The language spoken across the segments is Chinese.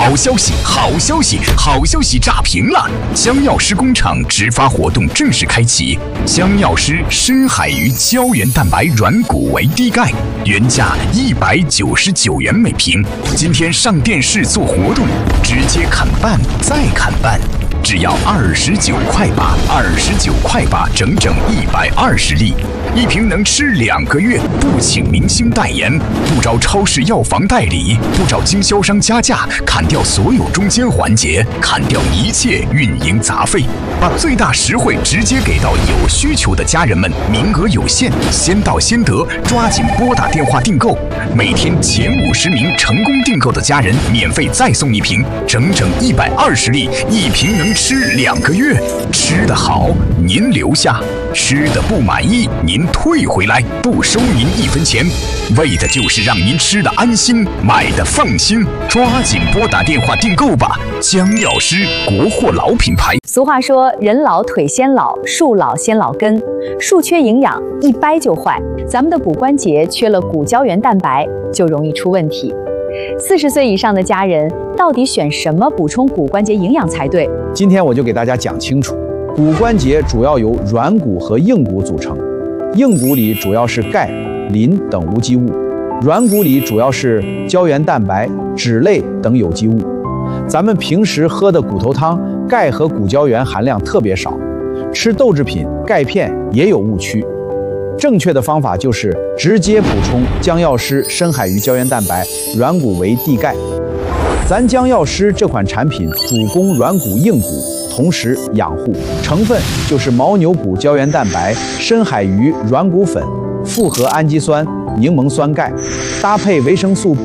好消息，好消息，好消息炸屏了！江药师工厂直发活动正式开启，江药师深海鱼胶原蛋白软骨维 D 钙，原价199元每瓶，今天上电视做活动，直接砍半再砍半。只要29块8，29块8，整整120粒，一瓶能吃2个月，不请明星代言，不找超市药房代理，不找经销商加价，砍掉所有中间环节，砍掉一切运营杂费，把最大实惠直接给到有需求的家人们，名额有限，先到先得，抓紧拨打电话订购，每天前50名成功订购的家人免费再送一瓶，整整120粒，一瓶能吃2个月，吃得好您留下，吃得不满意您退回来，不收您1分钱，为的就是让您吃得安心，买得放心，抓紧拨打电话订购吧！江药师国货老品牌。 俗话说，人老腿先老，树老先老根，树缺营养一掰就坏，咱们的骨关节缺了骨胶原蛋白，就容易出问题。40岁以上的家人到底选什么补充骨关节营养才对？ 今天我就给大家讲清楚。骨关节主要由软骨和硬骨组成，硬骨里主要是钙、磷等无机物，软骨里主要是胶原蛋白、脂类等有机物。咱们平时喝的骨头汤，钙和骨胶原含量特别少，吃豆制品、钙片也有误区。正确的方法就是直接补充江药师深海鱼胶原蛋白软骨维 D 钙。咱江药师这款产品主攻软骨硬骨，同时养护，成分就是牦牛骨胶原蛋白、深海鱼软骨粉、复合氨基酸、柠檬酸钙，搭配维生素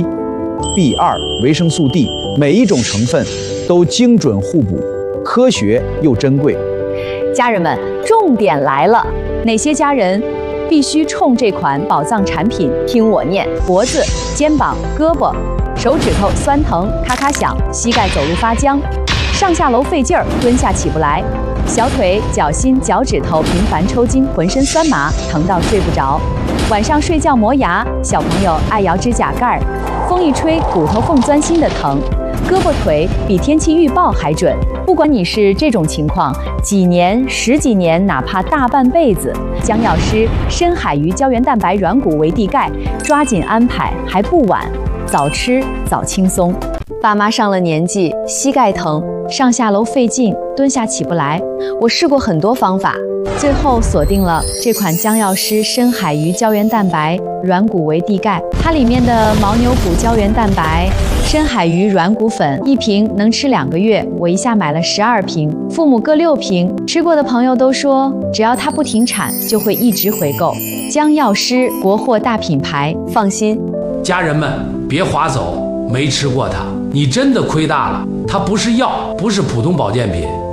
B1、B2、维生素 D， 每一种成分都精准互补，科学又珍贵。 家人们，重点来了，哪些家人必须冲这款宝藏产品听我念？脖子、肩膀、胳膊、手指头酸疼，咔咔响，膝盖走路发僵，上下楼费劲儿，蹲下起不来，小腿、脚心、脚趾头频繁抽筋，浑身酸麻，疼到睡不着，晚上睡觉磨牙，小朋友爱咬指甲盖儿，风一吹骨头缝钻心的疼，胳膊腿比天气预报还准。不管你是这种情况，几年、10几年，哪怕大半辈子，江药师深海鱼胶原蛋白软骨维 D 钙，抓紧安排还不晚，早吃早轻松。爸妈上了年纪，膝盖疼，上下楼费劲，蹲下起不来，我试过很多方法，最后锁定了这款江药师深海鱼胶原蛋白软骨维 D 钙。它里面的牦牛骨胶原蛋白、深海鱼软骨粉，一瓶能吃2个月，我一下买了12瓶，父母各6瓶。吃过的朋友都说，只要它不停产，就会一直回购。江药师国货大品牌，放心。 家人们别划走，没吃过它，你真的亏大了。它不是药，不是普通保健品。